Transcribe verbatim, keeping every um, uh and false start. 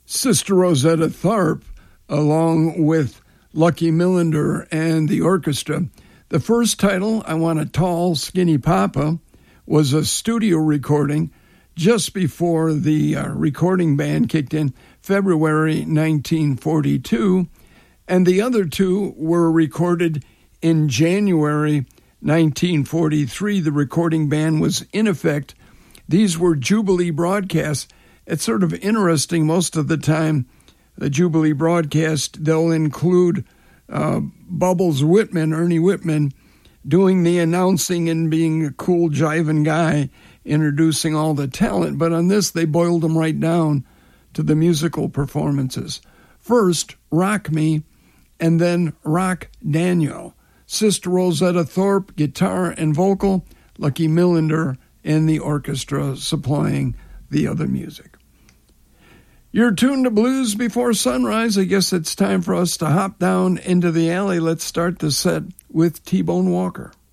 Sister Rosetta Tharpe, along with Lucky Millinder and the orchestra. The first title, I Want a Tall, Skinny Papa, was a studio recording just before the uh, recording band kicked in, February nineteen forty-two, and the other two were recorded in January nineteen forty-three. The recording ban was in effect. These were Jubilee broadcasts. It's sort of interesting. Most of the time, the Jubilee broadcast, they'll include uh, Bubbles Whitman, Ernie Whitman, doing the announcing and being a cool, jiving guy, introducing all the talent. But on this, they boiled them right down to the musical performances. First, Rock Me, and then Rock Daniel. Sister Rosetta Tharpe, guitar and vocal, Lucky Millinder and the orchestra supplying the other music. You're tuned to Blues Before Sunrise. I guess it's time for us to hop down into the alley. Let's start the set with T-Bone Walker.